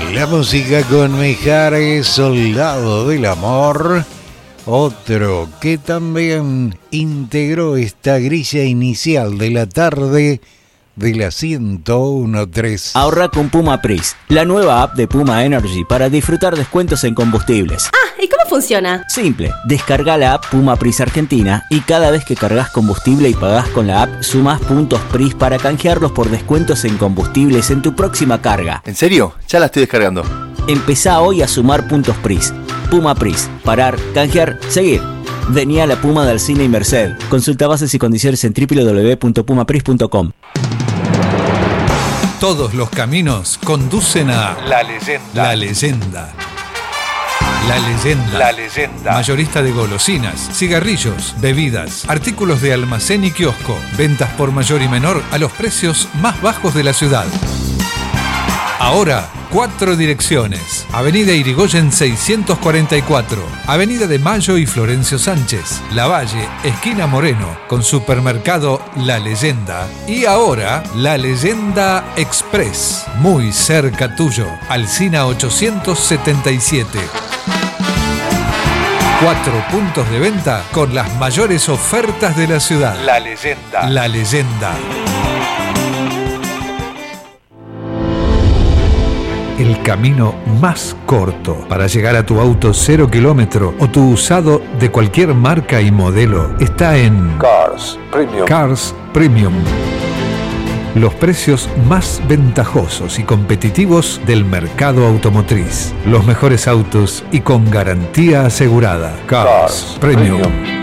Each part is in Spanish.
La música con Mijares, Soldado del Amor. Otro que también integró esta grilla inicial de la tarde de la 101.3. Ahorra con Puma Pris, la nueva app de Puma Energy para disfrutar descuentos en combustibles. ¿Y cómo funciona? Simple, descarga la app Puma Pris Argentina y cada vez que cargas combustible y pagás con la app, sumás puntos Pris para canjearlos por descuentos en combustibles en tu próxima carga. ¿En serio? Ya la estoy descargando. Empezá hoy a sumar puntos Pris. Puma Pris, parar, canjear, seguir. Vení a la Puma de Alsina y Merced. Consulta bases y condiciones en www.pumapris.com. Todos los caminos conducen a La Leyenda. La Leyenda. La Leyenda. La Leyenda. Mayorista de golosinas, cigarrillos, bebidas, artículos de almacén y kiosco. Ventas por mayor y menor a los precios más bajos de la ciudad. Ahora, 4 direcciones. Avenida Irigoyen 644, Avenida de Mayo y Florencio Sánchez, Lavalle, esquina Moreno, con supermercado La Leyenda. Y ahora, La Leyenda Express, muy cerca tuyo, Alsina 877. 4 puntos de venta con las mayores ofertas de la ciudad. La Leyenda. La Leyenda. El camino más corto para llegar a tu auto 0 kilómetro o tu usado de cualquier marca y modelo está en Cars Premium. Cars Premium. Los precios más ventajosos y competitivos del mercado automotriz. Los mejores autos y con garantía asegurada. Cars Premium.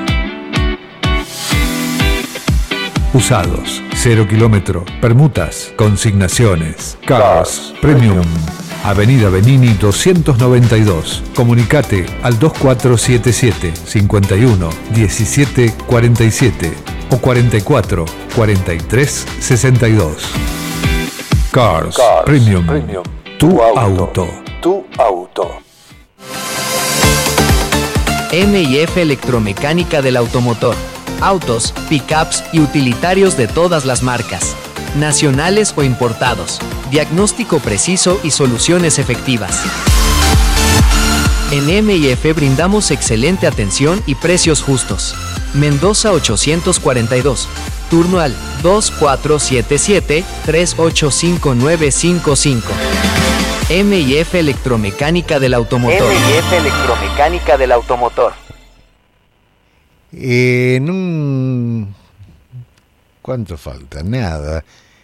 Usados, 0 kilómetro, permutas, consignaciones. Cars Premium. Avenida Benini 292. Comunicate al 2477 51 17 47 o 44 43 62. Cars Premium. Tu auto. Tu auto. M&F Electromecánica del Automotor. Autos, pickups y utilitarios de todas las marcas, nacionales o importados. Diagnóstico preciso y soluciones efectivas. En M&F brindamos excelente atención y precios justos. Mendoza 842. Turno al 2477-385955. M&F Electromecánica del Automotor. M&F Electromecánica del Automotor. En un... ¿Cuánto falta? Nada.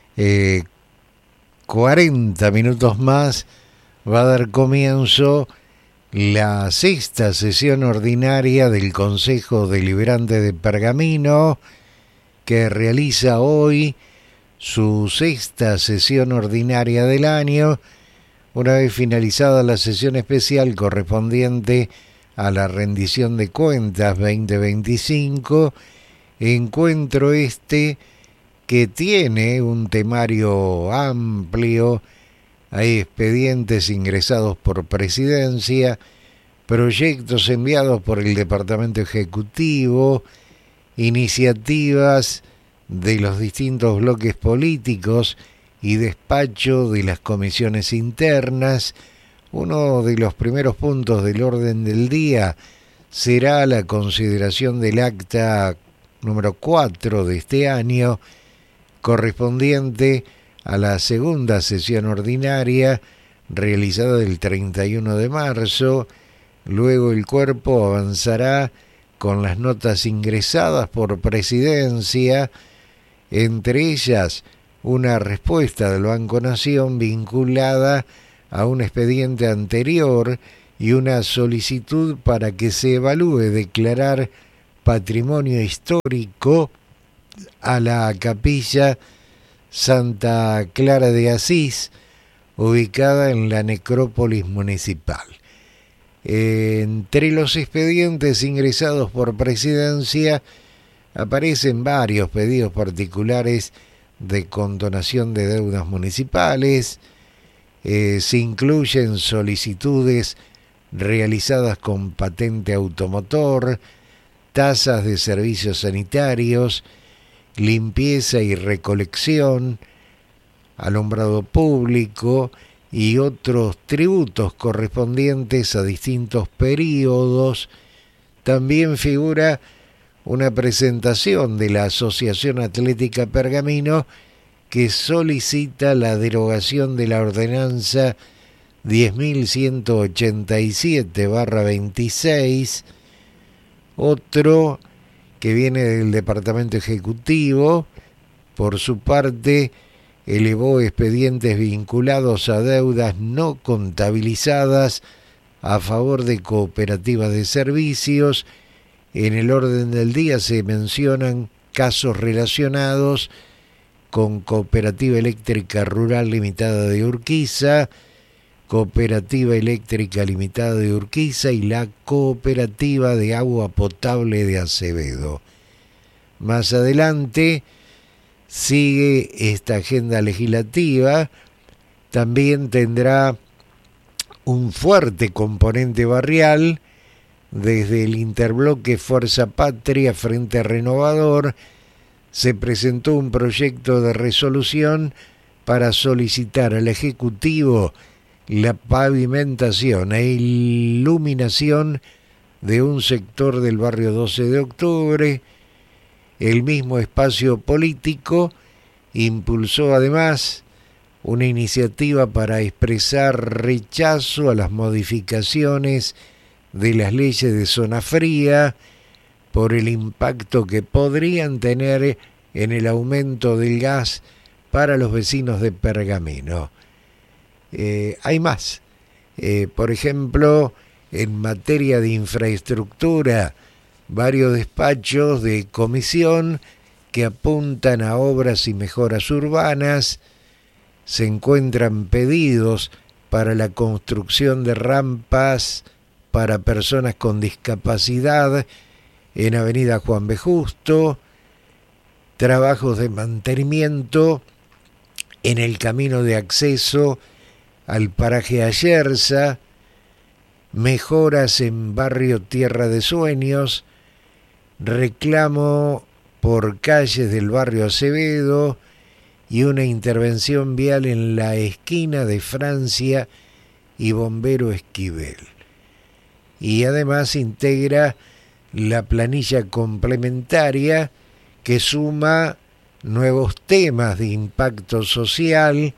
40 minutos más va a dar comienzo la 6ª sesión ordinaria del Consejo Deliberante de Pergamino, que realiza hoy su 6ª sesión ordinaria del año, una vez finalizada la sesión especial correspondiente a la rendición de cuentas 2025, encuentro que tiene un temario amplio. Hay expedientes ingresados por Presidencia, proyectos enviados por el Departamento Ejecutivo, iniciativas de los distintos bloques políticos y despacho de las comisiones internas. Uno de los primeros puntos del orden del día será la consideración del acta número 4 de este año, correspondiente a la 2ª sesión ordinaria realizada el 31 de marzo. Luego el cuerpo avanzará con las notas ingresadas por Presidencia, entre ellas una respuesta del Banco Nación vinculada a un expediente anterior y una solicitud para que se evalúe declarar patrimonio histórico a la capilla Santa Clara de Asís, ubicada en la necrópolis municipal. Entre los expedientes ingresados por Presidencia aparecen varios pedidos particulares de condonación de deudas municipales. Se incluyen solicitudes realizadas con patente automotor, tasas de servicios sanitarios, limpieza y recolección, alumbrado público y otros tributos correspondientes a distintos períodos. También figura una presentación de la Asociación Atlética Pergamino que solicita la derogación de la ordenanza 10.187/26, otro que viene del Departamento Ejecutivo. Por su parte, elevó expedientes vinculados a deudas no contabilizadas a favor de cooperativas de servicios. En el orden del día se mencionan casos relacionados con Cooperativa Eléctrica Rural Limitada de Urquiza, Cooperativa Eléctrica Limitada de Urquiza y la Cooperativa de Agua Potable de Acevedo. Más adelante sigue esta agenda legislativa. También tendrá un fuerte componente barrial. Desde el interbloque Fuerza Patria Frente Renovador se presentó un proyecto de resolución para solicitar al Ejecutivo la pavimentación e iluminación de un sector del barrio 12 de octubre. El mismo espacio político impulsó además una iniciativa para expresar rechazo a las modificaciones de las leyes de zona fría por el impacto que podrían tener en el aumento del gas para los vecinos de Pergamino. Hay más. Por ejemplo, en materia de infraestructura, varios despachos de comisión que apuntan a obras y mejoras urbanas. Se encuentran pedidos para la construcción de rampas para personas con discapacidad en Avenida Juan B. Justo, trabajos de mantenimiento en el camino de acceso al paraje Ayerza, mejoras en barrio Tierra de Sueños, reclamo por calles del barrio Acevedo y una intervención vial en la esquina de Francia y Bombero Esquivel. Y además integra la planilla complementaria que suma nuevos temas de impacto social.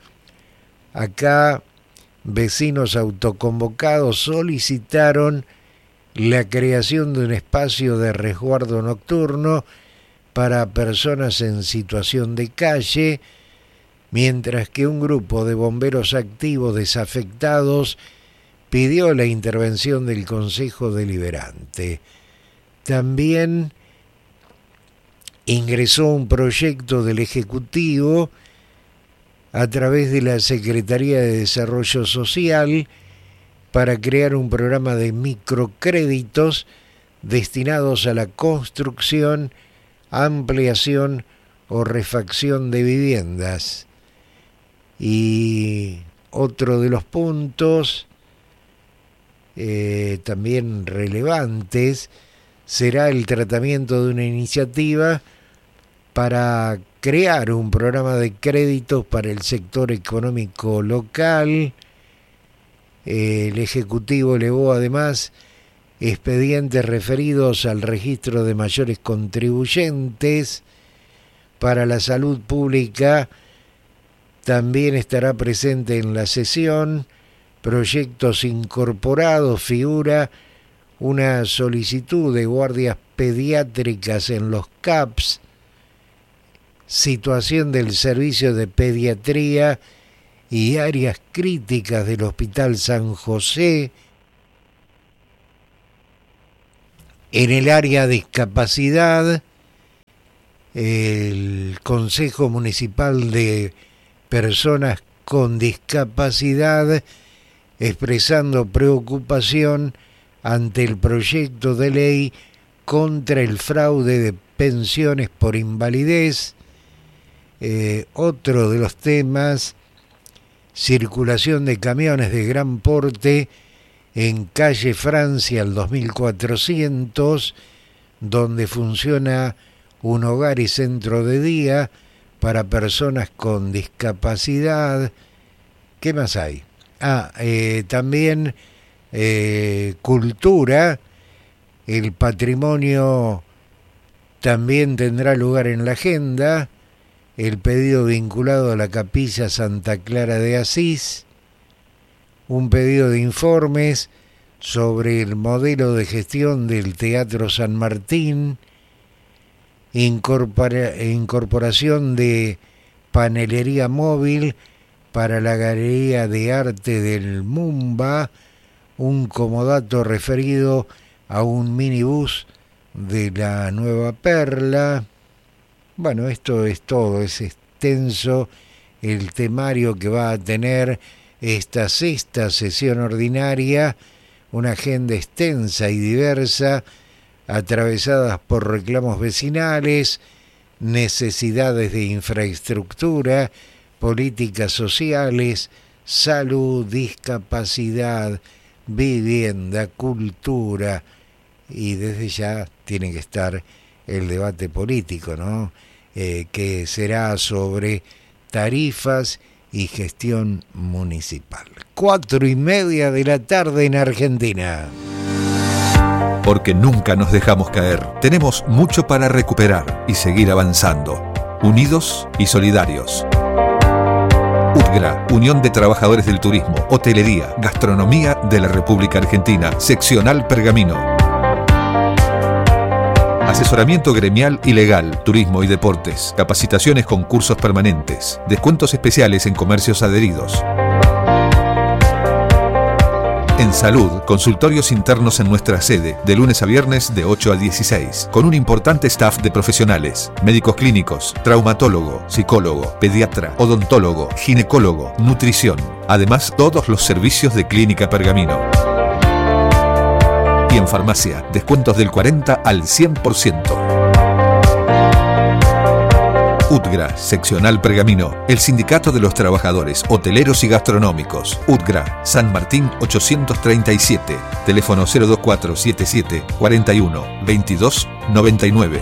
Acá vecinos autoconvocados solicitaron la creación de un espacio de resguardo nocturno para personas en situación de calle, mientras que un grupo de bomberos activos desafectados pidió la intervención del Consejo Deliberante. También ingresó un proyecto del Ejecutivo a través de la Secretaría de Desarrollo Social para crear un programa de microcréditos destinados a la construcción, ampliación o refacción de viviendas. Y otro de los puntos también relevantes será el tratamiento de una iniciativa para crear un programa de créditos para el sector económico local. El Ejecutivo elevó además expedientes referidos al registro de mayores contribuyentes. Para la salud pública también estará presente en la sesión. Proyectos incorporados, figura una solicitud de guardias pediátricas en los CAPS, situación del servicio de pediatría y áreas críticas del Hospital San José. En el área de discapacidad, el Consejo Municipal de Personas con Discapacidad expresando preocupación ante el proyecto de ley contra el fraude de pensiones por invalidez. Otro de los temas, circulación de camiones de gran porte en calle Francia al 2400, donde funciona un hogar y centro de día para personas con discapacidad. ¿Qué más hay? También cultura, el patrimonio también tendrá lugar en la agenda, el pedido vinculado a la Capilla Santa Clara de Asís, un pedido de informes sobre el modelo de gestión del Teatro San Martín, incorporación de panelería móvil para la Galería de Arte del Mumba, un comodato referido a un minibús de la Nueva Perla. Bueno, esto es todo, es extenso el temario que va a tener esta sexta sesión ordinaria, una agenda extensa y diversa, atravesadas por reclamos vecinales, necesidades de infraestructura, políticas sociales, salud, discapacidad, vivienda, cultura, y desde ya tiene que estar el debate político, ¿no? Que será sobre tarifas y gestión municipal. 4:30 de la tarde en Argentina. Porque nunca nos dejamos caer. Tenemos mucho para recuperar y seguir avanzando. Unidos y solidarios. UTGRA, Unión de Trabajadores del Turismo, Hotelería, Gastronomía de la República Argentina, Seccional Pergamino. Asesoramiento gremial y legal, turismo y deportes, capacitaciones con cursos permanentes, descuentos especiales en comercios adheridos. En salud, consultorios internos en nuestra sede, de lunes a viernes de 8 a 16, con un importante staff de profesionales, médicos clínicos, traumatólogo, psicólogo, pediatra, odontólogo, ginecólogo, nutrición. Además, todos los servicios de Clínica Pergamino. Y en farmacia, descuentos del 40 al 100%. UTGRA, Seccional Pergamino, el Sindicato de los Trabajadores Hoteleros y Gastronómicos. UTGRA, San Martín 837, teléfono 02477 41 22 99.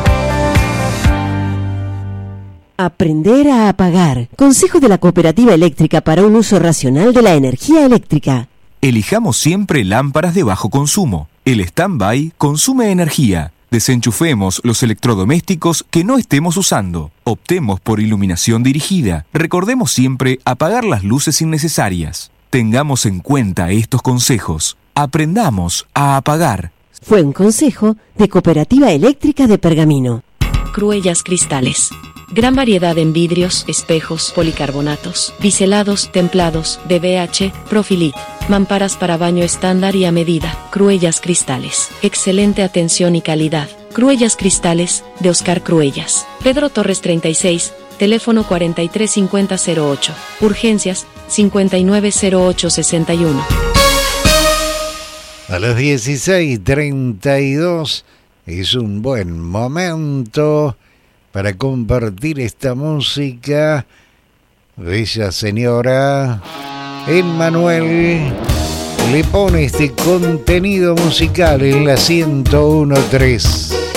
Aprender a apagar. Consejo de la Cooperativa Eléctrica para un uso racional de la energía eléctrica. Elijamos siempre lámparas de bajo consumo. El stand-by consume energía. Desenchufemos los electrodomésticos que no estemos usando. Optemos por iluminación dirigida. Recordemos siempre apagar las luces innecesarias. Tengamos en cuenta estos consejos. Aprendamos a apagar. Fue un consejo de Cooperativa Eléctrica de Pergamino. Cruellas Cristales. Gran variedad en vidrios, espejos, policarbonatos, biselados, templados, DBH, Profilit. Mamparas para baño estándar y a medida. Cruellas Cristales. Excelente atención y calidad. Cruellas Cristales, de Oscar Cruellas. Pedro Torres 36, teléfono 435008. Urgencias, 590861. A las 16:32 es un buen momento para compartir esta música. Bella señora Emmanuel le pone este contenido musical en la 101.3.